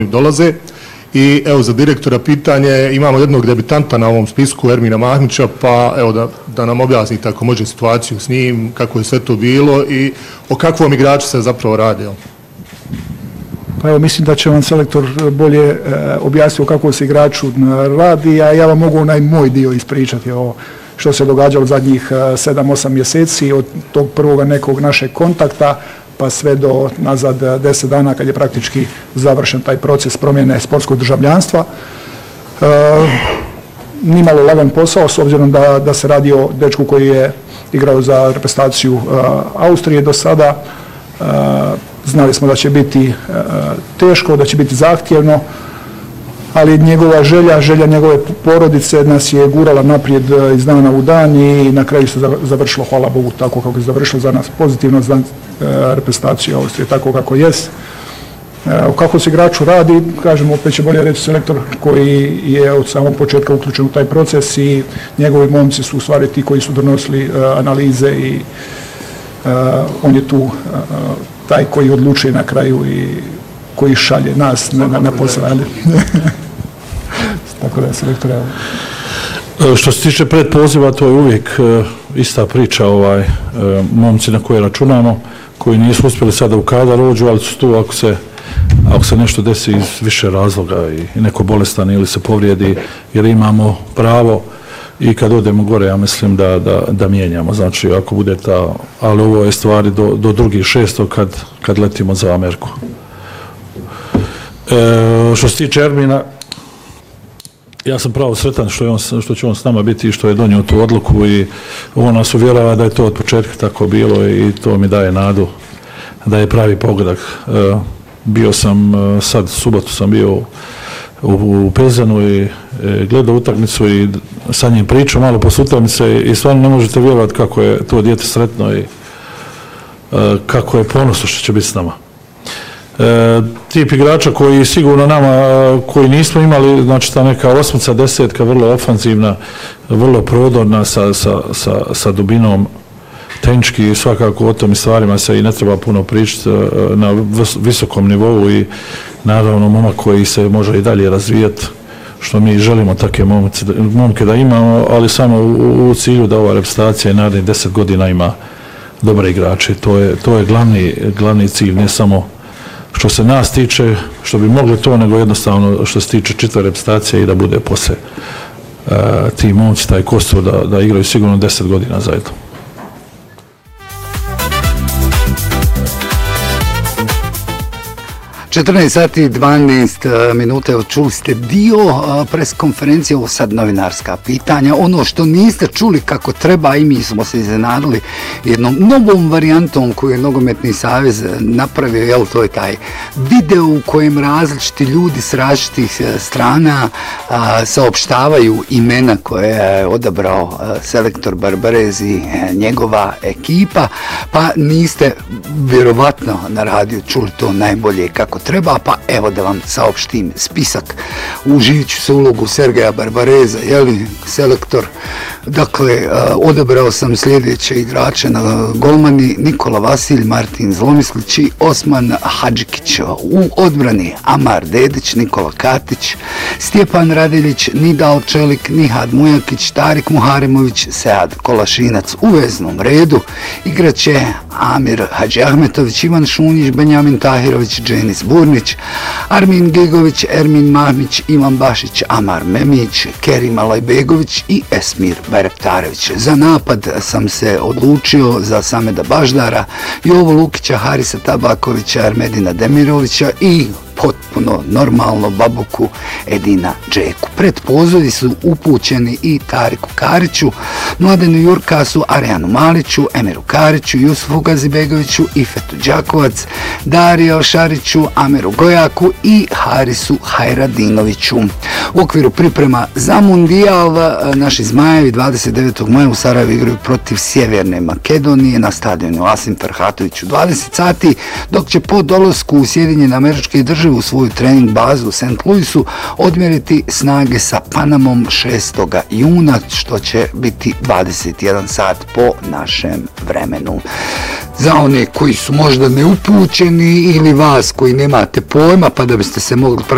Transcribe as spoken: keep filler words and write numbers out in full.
dolaze. I evo za direktora pitanje, imamo jednog debitanta na ovom spisku, Ermina Mahmića, pa evo da, da nam objasnite ako može situaciju s njim, kako je sve to bilo i o kakvom igraču se zapravo radi. Pa evo, mislim da će vam selektor bolje e, objasniti o kakvom se igraču radi, a ja vam mogu onaj moj dio ispričati o što se događalo zadnjih sedam osam mjeseci, od tog prvog nekog našeg kontakta, pa sve do nazad deset dana kad je praktički završen taj proces promjene sportskog državljanstva. E, nimalo lagan posao, s obzirom da, da se radi o dečku koji je igrao za reprezentaciju e, Austrije do sada. E, znali smo da će biti e, teško, da će biti zahtjevno, ali njegova želja, želja njegove porodice nas je gurala naprijed iz dana u dan i na kraju se završilo, hvala Bogu, tako kako je završilo za nas pozitivno, za reprezentaciju Austrije, tako kako jest. O kako se igraču radi, kažemo, opet će bolje reći selektor koji je od samog početka uključen u taj proces i njegovi momci su u stvari ti koji su donosili analize i on je tu taj koji odlučuje na kraju i koji šalje nas na, na, na posao. Tako da je selektor. Što se tiče predpoziva, to je uvijek uh, ista priča, ovaj, uh, momci na koje računamo, koji nisu uspjeli sada u kadar rođu, ali su tu ako se, ako se nešto desi iz više razloga i, i neko bolestan ili se povrijedi, jer imamo pravo i kad odemo gore, ja mislim da, da, da mijenjamo. Znači, ako bude ta, ali ovo je stvari do, do drugih šestog kad, kad letimo za Ameriku. E, što se tiče Ermina, ja sam pravo sretan što, je on, što će on s nama biti i što je donio tu odluku i on nas uvjerava da je to od početka tako bilo i to mi daje nadu da je pravi pogodak. E, bio sam, sad subotu sam bio u, u Pezanu i e, gledao utakmicu i sa njim pričao malo posle utakmice i stvarno ne možete vjerovati kako je to dijete sretno i e, kako je ponosno što će biti s nama. E, tip igrača koji sigurno nama, koji nismo imali, znači ta neka osmica, desetka, vrlo ofanzivna, vrlo prodorna sa, sa, sa, sa dubinom, tehnički svakako o tom i stvarima se i ne treba puno pričati na visokom nivou i naravno momak koji se može i dalje razvijati, što mi želimo takve momke, momke da imamo, ali samo u, u cilju da ova reprezentacija i narednih deset godina ima dobre igrače. To je, to je glavni, glavni cilj, ne samo što se nas tiče, što bi mogli to, nego jednostavno što se tiče čitave reprezentacije i da bude posle uh, ti momci, taj Kostur, da, da igraju sigurno deset godina zajedno. četrnaest sati i dvanaest minuta, čuli ste dio pres konferencije, ovo sad novinarska pitanja, ono što niste čuli kako treba i mi smo se iznenadili jednom novom varijantom koju je Nogometni savez napravio, jel, to je taj video u kojem različiti ljudi s različitih strana a, saopštavaju imena koje je odabrao a, selektor Barbarez i a, njegova ekipa, pa niste vjerovatno na radiju čuli to najbolje kako treba, pa evo da vam saopštim spisak. Uživit ću se ulogu Sergeja Barbareza, jeli, selektor. Dakle, uh, odabrao sam sljedeće igrače na golmani: Nikola Vasilj, Martin Zlomislić i Osman Hadžikić. U odbrani Amar Dedić, Nikola Katić, Stjepan Radeljić, Nidal Čelik, Nihad Mujakić, Tarik Muharemović, Sead Kolašinac. U veznom redu igraće Amir Hadžiahmetović, Ivan Šunjić, Benjamin Tahirović, Dženis Burnić, Armin Gigović, Ermin Mahmić, Ivan Bašić, Amar Memić, Kerim Alajbegović i Esmir Bajraktarević. Za napad sam se odlučio za Sameda Baždara, Jovo Lukića, Harisa Tabakovića, Ermedina Demirovića i potpuno normalno Babuku Edina Džeku. Pred pozivi su upućeni i Tariku Kariću, Mladenu Jurkasu, Arijanu Maliću, Emiru Kariću, Jusufu Gazibegoviću, Ifetu Đakovac, Dariju Šariću, Ameru Gojaku i Harisu Hajradinoviću. U okviru priprema za Mundijal naši Zmajevi dvadeset devetog maja u Sarajevu igraju protiv Sjeverne Makedonije na stadionu Asim Ferhatović u dvadeset sati, dok će po dolasku u Sjedinjene Američke Države u svoju trening bazu u Saint Louisu odmjeriti snage sa Panamom šestog juna, što će biti dvadeset jedan sat po našem vremenu. Za one koji su možda neupućeni ili vas koji nemate pojma, pa da biste se mogli